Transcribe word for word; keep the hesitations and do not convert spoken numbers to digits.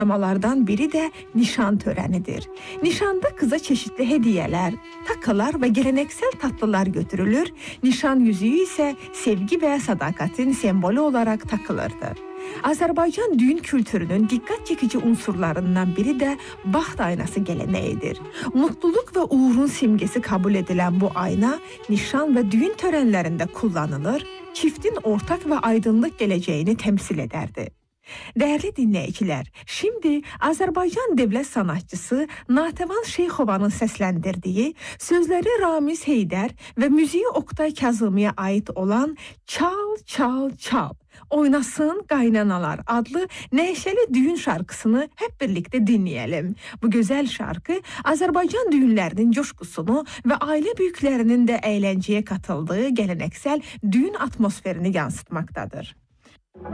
Amalardan biri də nişan törənidir. Nişanda qıza çeşitli hədiyələr, takılar və geleneksel tatlılar götürülür. Nişan yüzüğü isə sevgi və sadaqatin sembolü olaraq takılırdı. Azərbaycan düğün kültürünün dikkat çekici unsurlarından biri də baxt aynası geleneğidir. Mutluluk və uğurun simgesi kabul edilen bu ayna nişan və düğün törenlərində kullanılır, çiftin ortak və aydınlıq geleceğini temsil ederdi. Değerli dinleyiciler, şimdi Azerbaycan devlet sanatçısı Natəvan Şeyxovanın seslendirdiği, sözleri Ramiz Heydər ve müziği Oktay Kazımi'ye ait olan Çal Çal Çal, Oynasın Qaynanalar adlı neşeli düğün şarkısını hep birlikte dinleyelim. Bu güzel şarkı Azerbaycan düğünlerinin coşkusunu ve aile büyüklerinin de eğlenceye katıldığı geleneksel düğün atmosferini yansıtmaktadır.